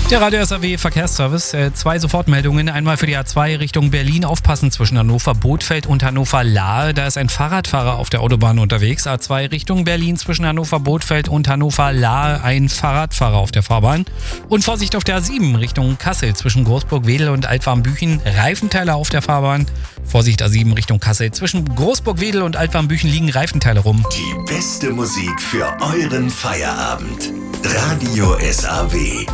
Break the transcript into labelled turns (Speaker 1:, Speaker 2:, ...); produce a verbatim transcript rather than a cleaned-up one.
Speaker 1: Der Radio S A W Verkehrsservice, äh, zwei Sofortmeldungen. Einmal für die A zwei Richtung Berlin. Aufpassen zwischen Hannover-Bothfeld und Hannover-Lahe. Da ist ein Fahrradfahrer auf der Autobahn unterwegs. A zwei Richtung Berlin zwischen Hannover-Bothfeld und Hannover-Lahe. Ein Fahrradfahrer auf der Fahrbahn. Und Vorsicht auf der A sieben Richtung Kassel zwischen Großburg-Wedel und Altwarmbüchen. Reifenteile auf der Fahrbahn. Vorsicht A sieben Richtung Kassel. Zwischen Großburg-Wedel und Altwarmbüchen liegen Reifenteile rum.
Speaker 2: Die beste Musik für euren Feierabend. Radio S A W.